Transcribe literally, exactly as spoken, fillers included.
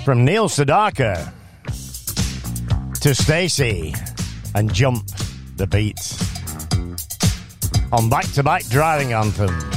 From Neil Sedaka to Stacey and Jump the Beat on Back to Back Driving Anthems.